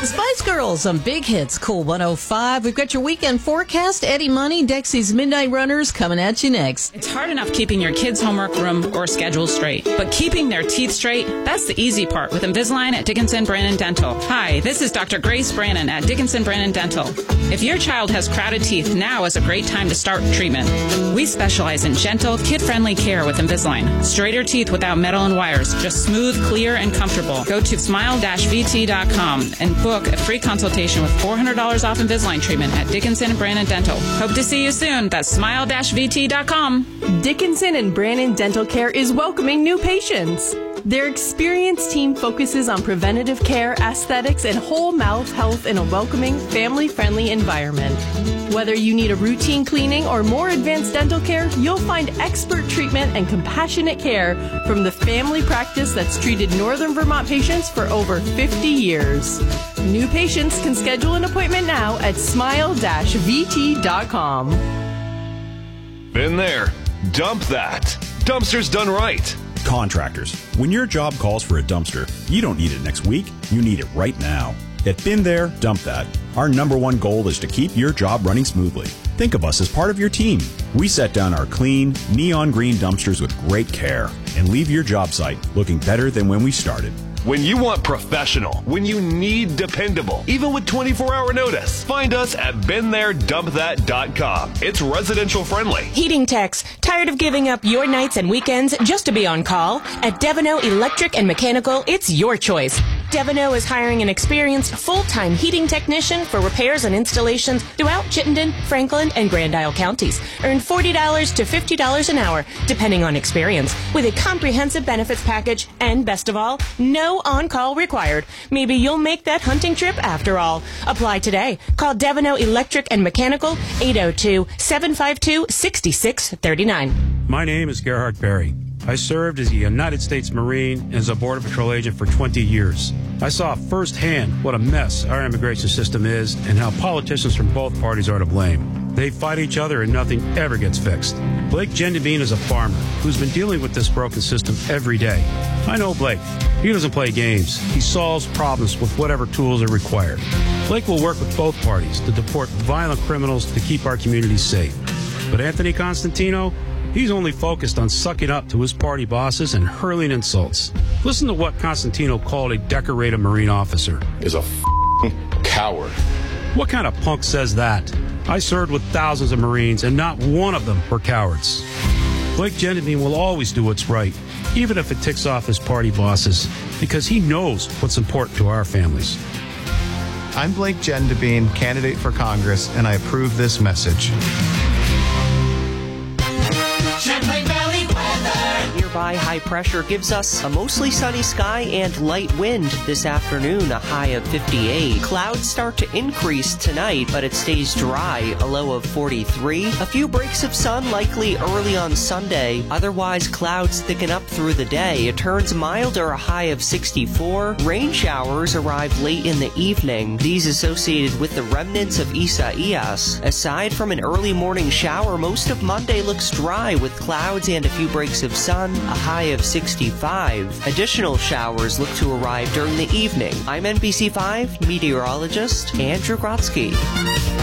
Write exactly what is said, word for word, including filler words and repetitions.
The Spice Girls on Big Hits, Cool one oh five. We've got your weekend forecast. Eddie Money, Dexy's Midnight Runners coming at you next. It's hard enough keeping your kids' homework room or schedule straight, but keeping their teeth straight, that's the easy part with Invisalign at Dickinson Brannon Dental. Hi, this is Doctor Grace Brannon at Dickinson Brannon Dental. If your child has crowded teeth, now is a great time to start treatment. We specialize in gentle, kid-friendly care with Invisalign. Straighter teeth without metal and wires, just smooth, clear, and comfortable. Go to smile dash v t dot com and book a free consultation with four hundred dollars off Invisalign treatment at Dickinson and Brannon Dental. Hope to see you soon. That's smile dash v t dot com. Dickinson and Brannon Dental Care is welcoming new patients. Their experienced team focuses on preventative care, aesthetics, and whole mouth health in a welcoming, family-friendly environment. Whether you need a routine cleaning or more advanced dental care, you'll find expert treatment and compassionate care from the family practice that's treated Northern Vermont patients for over fifty years. New patients can schedule an appointment now at smile dash v t dot com. Been there. Dump that. Dumpsters done right. Contractors, when your job calls for a dumpster, you don't need it next week, you need it right now. At Been There, Dump That, our number one goal is to keep your job running smoothly. Think of us as part of your team. We set down our clean, neon green dumpsters with great care and leave your job site looking better than when we started. When you want professional, when you need dependable, even with twenty-four hour notice, find us at been there dump that dot com. It's residential friendly. Heating techs, tired of giving up your nights and weekends just to be on call? At Devino Electric and Mechanical, it's your choice. Devino is hiring an experienced full-time heating technician for repairs and installations throughout Chittenden, Franklin, and Grand Isle counties. Earn forty dollars to fifty dollars an hour, depending on experience, with a comprehensive benefits package, and best of all, no on-call required. Maybe you'll make that hunting trip after all. Apply today. Call Devino Electric and Mechanical, eight oh two, seven five two, six six three nine. My name is Gerhard Perry. I served as a United States Marine and as a Border Patrol agent for twenty years. I saw firsthand what a mess our immigration system is and how politicians from both parties are to blame. They fight each other and nothing ever gets fixed. Blake Gendevine is a farmer who's been dealing with this broken system every day. I know Blake. He doesn't play games. He solves problems with whatever tools are required. Blake will work with both parties to deport violent criminals to keep our communities safe. But Anthony Constantino, he's only focused on sucking up to his party bosses and hurling insults. Listen to what Constantino called a decorated Marine officer. Is a f***ing coward. What kind of punk says that? I served with thousands of Marines, and not one of them were cowards. Blake Gendevine will always do what's right, even if it ticks off his party bosses, because he knows what's important to our families. I'm Blake Gendevine, candidate for Congress, and I approve this message. Champlain Valley weather. Nearby high pressure gives us a mostly sunny sky and light wind this afternoon, a high of fifty-eight. Clouds start to increase tonight, but it stays dry, a low of forty-three. A few breaks of sun likely early on Sunday. Otherwise, clouds thicken up through the day. It turns milder, a high of sixty-four. Rain showers arrive late in the evening. These associated with the remnants of Isaias. Aside from an early morning shower, most of Monday looks dry with clouds and a few breaks of sun, a high of sixty-five. Additional showers look to arrive during the evening. I'm N B C five meteorologist Andrew Grotsky.